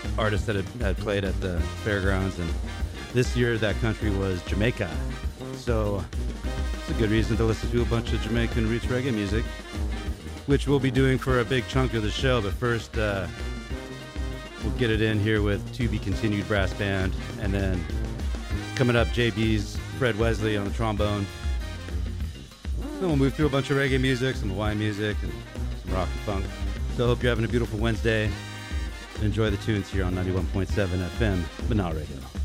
artists that had played at the fairgrounds, and this year that country was Jamaica. So it's a good reason to listen to a bunch of Jamaican roots reggae music, which we'll be doing for a big chunk of the show. But first, we'll get it in here with To Be Continued Brass Band, and then coming up, JB's Fred Wesley on the trombone. Then we'll move through a bunch of reggae music, some Hawaiian music, and some rock and funk. So I hope you're having a beautiful Wednesday. Enjoy the tunes here on 91.7 FM, Banal Radio.